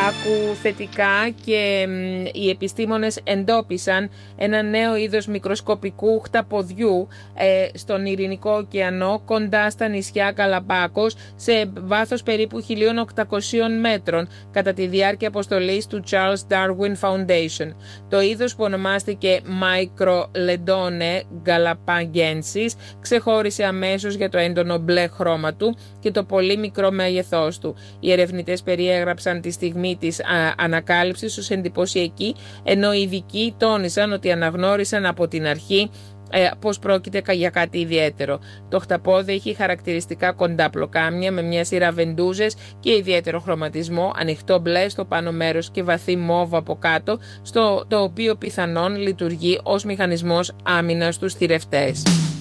άκου θετικά και οι επιστήμονες εντόπισαν ένα νέο είδος μικροσκοπικού χταποδιού στον Ειρηνικό ωκεανό κοντά στα νησιά Γκαλαπάγκος σε βάθος περίπου 1.800 μέτρων κατά τη διάρκεια αποστολής του Charles Darwin Foundation. Το είδος που ονομάστηκε Microledone galapagensis ξεχώρισε αμέσως για το έντονο μπλε χρώμα του και το πολύ μικρό μέγεθός του. Οι ερευνητές περιέγραψαν τη στιγμή της ανακάλυψης ως εντυπωσιακή, ενώ οι ειδικοί τόνισαν ότι αναγνώρισαν από την αρχή πως πρόκειται για κάτι ιδιαίτερο. Το χταπόδι έχει χαρακτηριστικά κοντά πλοκάμια με μια σειρά βεντούζες και ιδιαίτερο χρωματισμό, ανοιχτό μπλε στο πάνω μέρος και βαθύ μόβ από κάτω, το οποίο πιθανόν λειτουργεί ως μηχανισμός άμυνας στους θηρευτές.